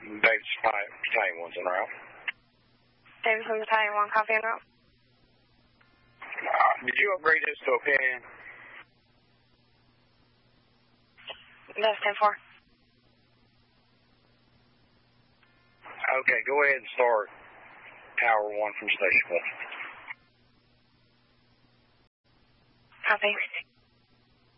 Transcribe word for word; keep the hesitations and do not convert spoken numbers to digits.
Davis Battalion one's en route. Davis Battalion one, copy en route. Uh, did you upgrade this to a pin? That's ten four. Okay, go ahead and start Tower one from Station one. Copy.